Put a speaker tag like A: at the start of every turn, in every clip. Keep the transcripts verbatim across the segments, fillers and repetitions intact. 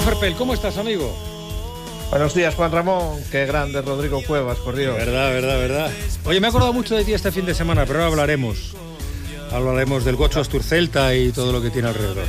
A: Ferpel, ¿cómo estás, amigo?
B: Buenos días, Juan Ramón. Qué grande Rodrigo Cuevas, por Dios.
A: Verdad, verdad, verdad. Oye, me he acordado mucho de ti este fin de semana, pero ahora hablaremos. Hablaremos del Gocho Asturcelta y todo lo que tiene alrededor.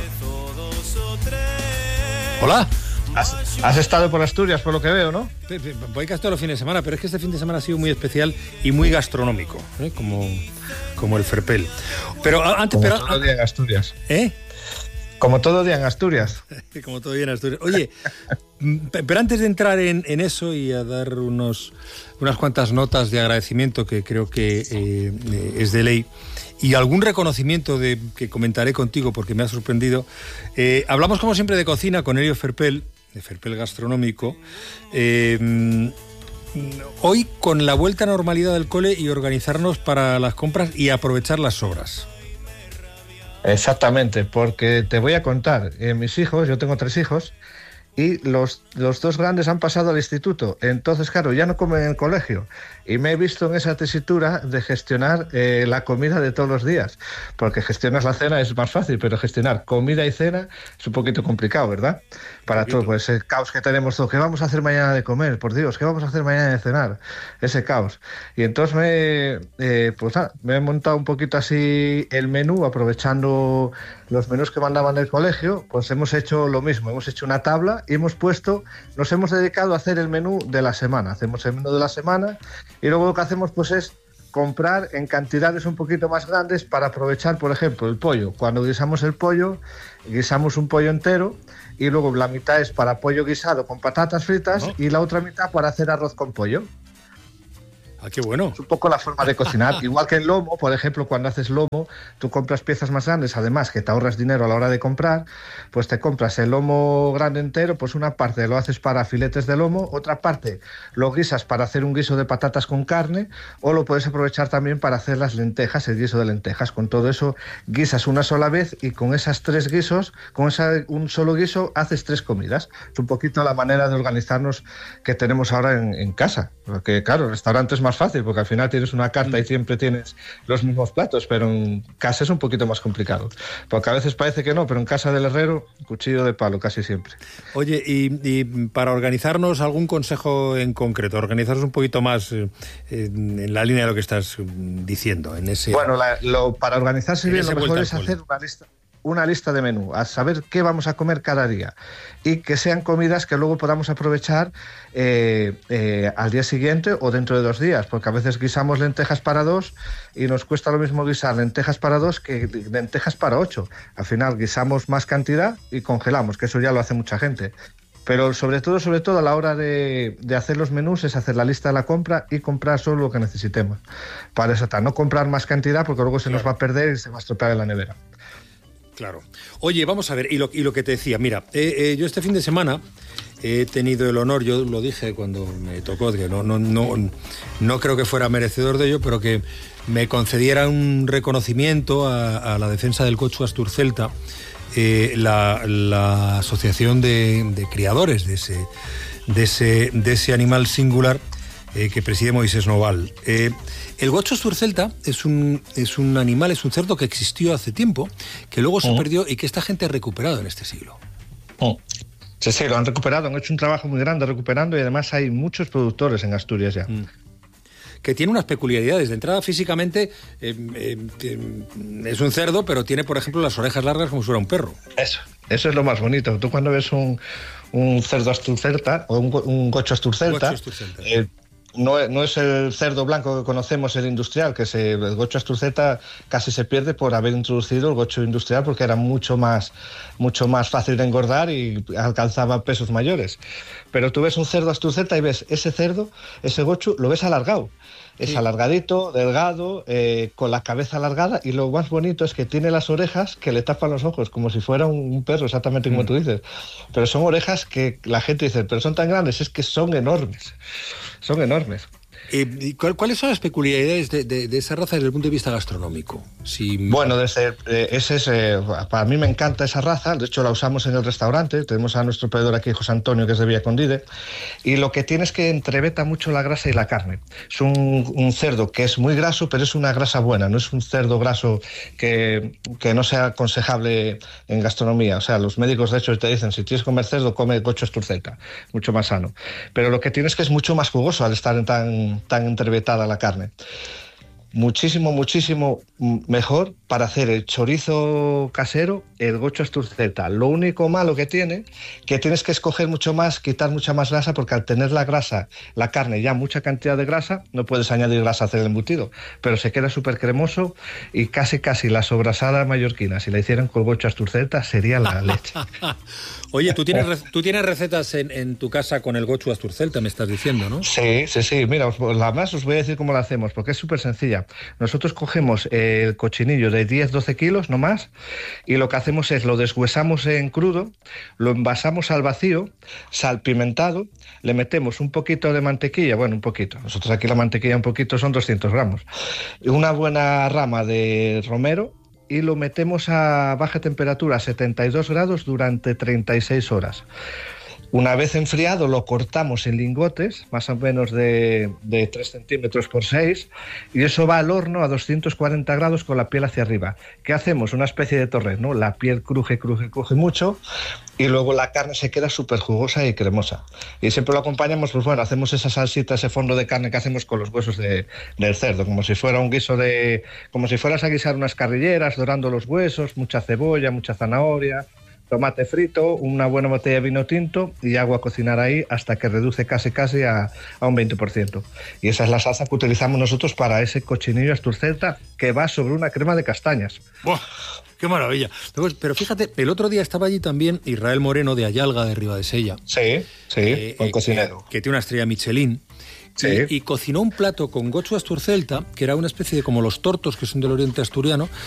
A: Hola.
B: ¿Has, has estado por Asturias, por lo que veo, ¿no?
A: Voy casi todos los fines de semana, pero es que este fin de semana ha sido muy especial y muy gastronómico, ¿eh? como, como el Ferpel. Pero antes...
B: Como
A: pero,
B: todo día en Asturias.
A: ¿Eh?
B: Como todo día en Asturias.
A: Como todo día en Asturias. Oye, pero antes de entrar en, en eso y a dar unos, unas cuantas notas de agradecimiento que creo que eh, es de ley, y algún reconocimiento de, que comentaré contigo porque me ha sorprendido, eh, hablamos como siempre de cocina con Elio Ferpel, de Ferpel Gastronómico, eh, hoy con la vuelta a normalidad del cole y organizarnos para las compras y aprovechar las sobras.
B: Exactamente, porque te voy a contar, eh, mis hijos, yo tengo tres hijos, y los, los dos grandes han pasado al instituto, entonces claro, ya no comen en el colegio, y me he visto en esa tesitura de gestionar eh, la comida de todos los días, porque gestionar la cena es más fácil, pero gestionar comida y cena es un poquito complicado, ¿verdad? Para todo, pues el caos que tenemos todo, ¿qué vamos a hacer mañana de comer? Por Dios, ¿qué vamos a hacer mañana de cenar? Ese caos. Y entonces me, eh, pues nada, me he montado un poquito así el menú, aprovechando los menús que mandaban del colegio, pues hemos hecho lo mismo, hemos hecho una tabla y hemos puesto, nos hemos dedicado a hacer el menú de la semana, hacemos el menú de la semana y luego lo que hacemos pues es comprar en cantidades un poquito más grandes para aprovechar, por ejemplo, el pollo. Cuando guisamos el pollo, guisamos un pollo entero y luego la mitad es para pollo guisado con patatas fritas, ¿no? Y la otra mitad para hacer arroz con pollo.
A: Ah, qué bueno.
B: Es un poco la forma de cocinar. Igual que el lomo, por ejemplo, cuando haces lomo, tú compras piezas más grandes, además que te ahorras dinero a la hora de comprar, pues te compras el lomo grande entero, pues una parte lo haces para filetes de lomo, otra parte lo guisas para hacer un guiso de patatas con carne, o lo puedes aprovechar también para hacer las lentejas, el guiso de lentejas. Con todo eso guisas una sola vez y con esas tres guisos, con esa, un solo guiso, haces tres comidas. Es un poquito la manera de organizarnos que tenemos ahora en, en casa. Porque claro, el restaurante es más fácil porque al final tienes una carta y siempre tienes los mismos platos, pero en casa es un poquito más complicado, porque a veces parece que no, pero en casa del herrero, cuchillo de palo casi siempre.
A: Oye, y, y para organizarnos, algún consejo en concreto, organizarnos un poquito más eh, en la línea de lo que estás diciendo, en ese...
B: Bueno, la, lo, para organizarse bien lo mejor es hacer una lista una lista de menú, a saber qué vamos a comer cada día y que sean comidas que luego podamos aprovechar eh, eh, al día siguiente o dentro de dos días, porque a veces guisamos lentejas para dos y nos cuesta lo mismo guisar lentejas para dos que lentejas para ocho. Al final guisamos más cantidad y congelamos, que eso ya lo hace mucha gente. Pero sobre todo, sobre todo a la hora de, de hacer los menús es hacer la lista de la compra y comprar solo lo que necesitemos. Para eso, no comprar más cantidad porque luego se
A: claro.
B: nos va a perder y se va a estropear en la nevera.
A: Claro. Oye, vamos a ver, y lo, y lo que te decía, mira, eh, eh, yo este fin de semana he tenido el honor, yo lo dije cuando me tocó, que no, no, no, no creo que fuera merecedor de ello, pero que me concediera un reconocimiento a, a la defensa del Gocho Asturcelta, eh, la, la asociación de, de criadores de ese, de ese, de ese animal singular eh, que preside Moisés Noval. Eh, El Gocho Asturcelta es un, es un animal, es un cerdo que existió hace tiempo, que luego se uh-huh. perdió y que esta gente ha recuperado en este siglo.
B: Uh-huh. Sí, sí, lo han recuperado, han hecho un trabajo muy grande recuperando y además hay muchos productores en Asturias ya.
A: Mm. Que tiene unas peculiaridades. De entrada, físicamente, eh, eh, es un cerdo, pero tiene, por ejemplo, las orejas largas como si fuera un perro.
B: Eso, eso es lo más bonito. Tú cuando ves un, un cerdo Asturcelta o un, un Gocho Asturcelta... Gocho Asturcelta. Eh, No, no es el cerdo blanco que conocemos, el industrial, que se, el Gocho Asturcelta casi se pierde por haber introducido el Gocho industrial porque era mucho más, mucho más fácil de engordar y alcanzaba pesos mayores. Pero tú ves un cerdo Asturcelta y ves ese cerdo, ese Gocho, lo ves alargado. Es sí. alargadito, delgado, eh, con la cabeza alargada y lo más bonito es que tiene las orejas que le tapan los ojos, como si fuera un perro, exactamente como mm. tú dices. Pero son orejas que la gente dice, pero son tan grandes, es que son enormes. Son enormes.
A: Eh, ¿cuál, ¿Cuáles son las peculiaridades de, de, de esa raza desde el punto de vista gastronómico? Si...
B: Bueno, desde, eh, ese es, eh, para mí me encanta esa raza, de hecho la usamos en el restaurante, tenemos a nuestro proveedor aquí, José Antonio, que es de Villacondide, y lo que tiene es que entreveta mucho la grasa y la carne. Es un, un cerdo que es muy graso, pero es una grasa buena, no es un cerdo graso que, que no sea aconsejable en gastronomía. O sea, los médicos de hecho te dicen, si tienes que comer cerdo, come gocho asturceta, mucho más sano. Pero lo que tiene es que es mucho más jugoso al estar tan, tan entrevetada la carne. Muchísimo, muchísimo mejor para hacer el chorizo casero, el gocho asturceta. Lo único malo que tiene, que tienes que escoger mucho más, quitar mucha más grasa, porque al tener la grasa, la carne ya mucha cantidad de grasa, no puedes añadir grasa a hacer el embutido, pero se queda súper cremoso y casi, casi la sobrasada mallorquina, si la hicieran con gocho asturceta, sería la leche.
A: Oye, ¿tú tienes, tú tienes recetas en, en tu casa con el gochu asturcelta, me estás diciendo, ¿no?
B: Sí, sí, sí. Mira, la más os voy a decir cómo la hacemos, porque es súper sencilla. Nosotros cogemos el cochinillo de diez doce kilos, no más, y lo que hacemos es lo deshuesamos en crudo, lo envasamos al vacío, salpimentado, le metemos un poquito de mantequilla, bueno, un poquito, nosotros aquí la mantequilla un poquito son doscientos gramos, y una buena rama de romero, y lo metemos a baja temperatura, a setenta y dos grados, durante treinta y seis horas. Una vez enfriado lo cortamos en lingotes, más o menos de, de tres centímetros por seis, y eso va al horno a doscientos cuarenta grados con la piel hacia arriba. ¿Qué hacemos? Una especie de torre, ¿no? La piel cruje, cruje, cruje mucho, y luego la carne se queda súper jugosa y cremosa. Y siempre lo acompañamos, pues bueno, hacemos esa salsita, ese fondo de carne que hacemos con los huesos de, del cerdo, como si fuera un guiso de... como si fueras a guisar unas carrilleras, dorando los huesos, mucha cebolla, mucha zanahoria, tomate frito, una buena botella de vino tinto y agua a cocinar ahí hasta que reduce casi casi a, a un veinte por ciento. Y esa es la salsa que utilizamos nosotros para ese cochinillo asturceta que va sobre una crema de castañas.
A: ¡Buah! ¡Qué maravilla! Pero fíjate, el otro día estaba allí también Israel Moreno de Ayalga, de Ribadesella.
B: Sí, sí, eh, un eh, cocinero.
A: Que, que tiene una estrella Michelin. Sí. Y, y cocinó un plato con gochu asturcelta, que era una especie de como los tortos que son del oriente asturiano,